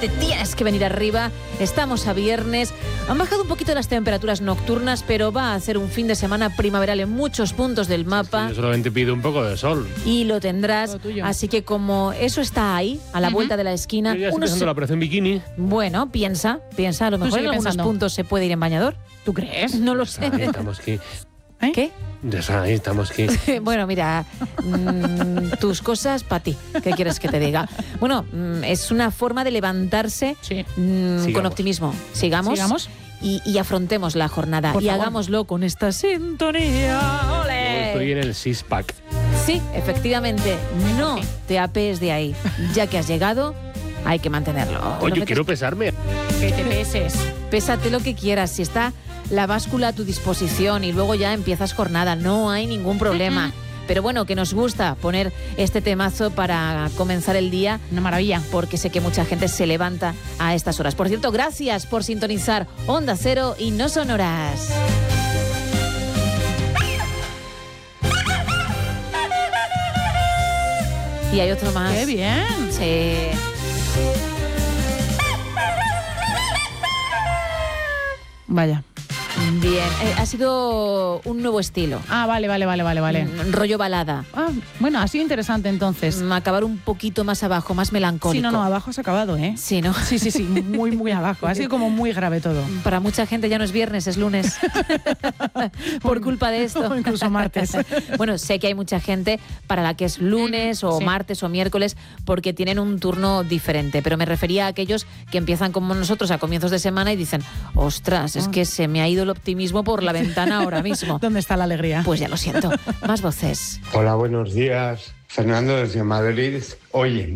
te tienes que venir arriba. Estamos a viernes. Han bajado un poquito las temperaturas nocturnas, pero va a hacer un fin de semana primaveral en muchos puntos del mapa. Yo solamente pido un poco de sol. Y lo tendrás. Así que como eso está ahí, a la vuelta de la esquina... Yo ya estoy pensando en la operación bikini. Bueno, piensa. A lo mejor en algunos puntos se puede ir en bañador. ¿Tú crees? No lo sé. Ahí estamos aquí. ¿Qué? Ahí estamos aquí. Bueno, mira, tus cosas para ti. ¿Qué quieres que te diga? Bueno, es una forma de levantarse con optimismo. Sigamos. Y afrontemos la jornada. Y hagámoslo con esta sintonía. ¡Ole! Estoy en el six-pack. Sí, efectivamente. No te apees de ahí. Ya que has llegado, hay que mantenerlo. Oye, yo quiero pesarme. Que te peses. Pésate lo que quieras. Si está la báscula a tu disposición y luego ya empiezas jornada, no hay ningún problema. Pero bueno, que nos gusta poner este temazo para comenzar el día. Una maravilla. Porque sé que mucha gente se levanta a estas horas. Por cierto, gracias por sintonizar Onda Cero y No Sonoras. Y hay otro más. ¡Qué bien! Sí. Vaya. Bien, ha sido un nuevo estilo. Ah, vale. Rollo balada. Ah, bueno, ha sido interesante entonces. Acabar un poquito más abajo, más melancólico. Sí, no, abajo has acabado, ¿eh? Sí, ¿no? Sí, muy abajo. Ha sido como muy grave todo. Para mucha gente ya no es viernes, es lunes. Por culpa de esto. O incluso martes. Bueno, sé que hay mucha gente para la que es lunes o martes o miércoles porque tienen un turno diferente, pero me refería a aquellos que empiezan como nosotros a comienzos de semana y dicen, ostras, es que se me ha ido el optimismo por la ventana ahora mismo. ¿Dónde está la alegría? Pues ya lo siento. Más voces. Hola, buenos días. Fernando desde Madrid. Oye,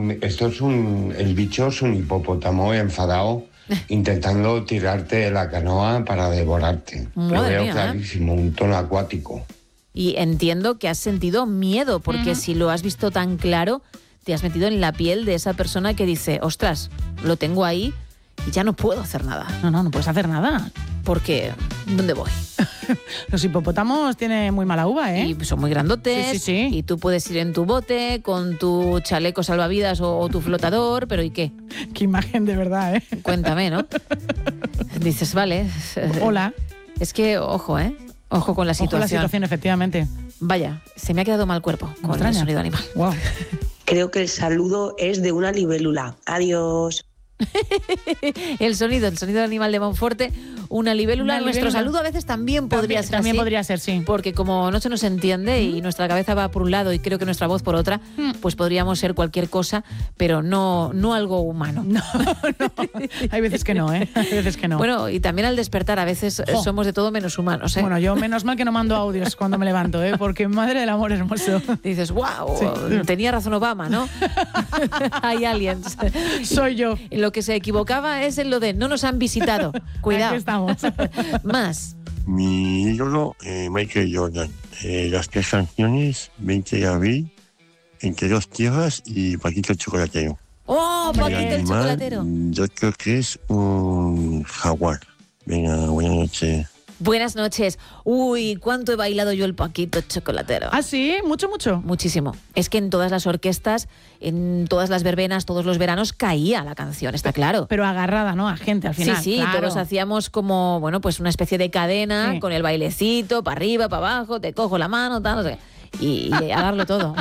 el bicho es un hipopótamo enfadado intentando tirarte de la canoa para devorarte. Lo veo clarísimo, un tono acuático. Y entiendo que has sentido miedo, porque si lo has visto tan claro, te has metido en la piel de esa persona que dice, ostras, lo tengo ahí y ya no puedo hacer nada. No puedes hacer nada. Porque, ¿dónde voy? Los hipopótamos tienen muy mala uva, ¿eh? Y son muy grandotes. Sí. Y tú puedes ir en tu bote con tu chaleco salvavidas o tu flotador, pero ¿y qué? Qué imagen de verdad, ¿eh? Cuéntame, ¿no? Dices, vale. Hola. Es que, ojo, ¿eh? Ojo con la situación. Ojo con la situación, efectivamente. Vaya, se me ha quedado mal cuerpo con el sonido animal. Wow. Creo que el saludo es de una libélula. Adiós. El sonido animal de Monforte, una libélula. Nuestro saludo a veces también podría ser También así, podría ser, sí. porque como no se nos entiende y nuestra cabeza va por un lado y creo que nuestra voz por otra, pues podríamos ser cualquier cosa, pero no algo humano. No. Hay veces que no, ¿eh? Hay veces que no. Bueno, y también al despertar a veces somos de todo menos humanos, ¿eh? Bueno, yo menos mal que no mando audios cuando me levanto, ¿eh? Porque madre del amor hermoso. Dices, wow, tenía razón Obama, ¿no? Hay aliens. Soy yo. Lo que se equivocaba es en lo de no nos han visitado. Cuidado. Aquí estamos. Más. Mi ídolo, Michael Jordan. Las 3 canciones, 20 de abril, Entre dos tierras y Paquito el chocolatero. ¡Oh, Paquito el animal, chocolatero! Yo creo que es un jaguar. Venga, buenas noches. Buenas noches. Uy, cuánto he bailado yo el Paquito chocolatero. ¿Ah, sí? ¿Mucho? Muchísimo. Es que en todas las orquestas, en todas las verbenas, todos los veranos caía la canción, está claro. Pero agarrada, ¿no? A gente al final. Sí, claro. todos hacíamos como, bueno, pues una especie de cadena con el bailecito, para arriba, para abajo, te cojo la mano, tal, no sé. Y a darlo todo.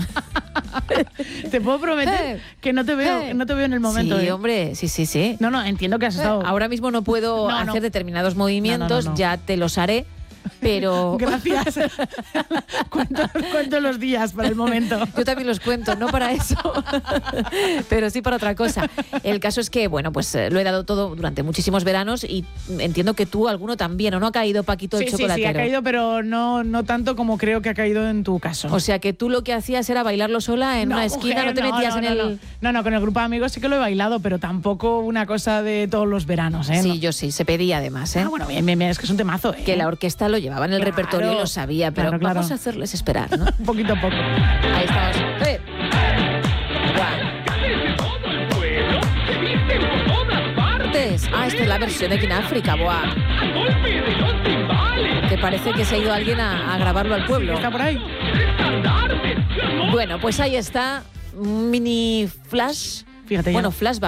Te puedo prometer que no te veo en el momento. Sí, hombre, sí. No, entiendo que has estado... Ahora mismo no puedo hacer determinados movimientos, ya te los haré, pero... Gracias. Cuento los días para el momento. Yo también los cuento, no para eso, pero sí para otra cosa. El caso es que, bueno, pues lo he dado todo durante muchísimos veranos y entiendo que tú, alguno también, ¿o no ha caído Paquito el chocolatero? Sí, ha caído, pero no tanto como creo que ha caído en tu caso. O sea, que tú lo que hacías era bailarlo sola en una esquina, no te metías en el... No, con el grupo de amigos sí que lo he bailado, pero tampoco una cosa de todos los veranos, ¿eh? Sí, yo sí, se pedía además, ¿eh? Ah, bueno, bien, es que es un temazo, ¿eh? Que la orquesta lo llevaba en el repertorio y lo sabía, pero vamos a hacerles esperar, ¿no? Poquito a poco. Ahí estamos. Esta es la versión de aquí en África, ¡buah! Que parece que se ha ido alguien a grabarlo al pueblo. ¿Está por ahí? Bueno, pues ahí está, un mini flash. Fíjate ya. Bueno, flashback.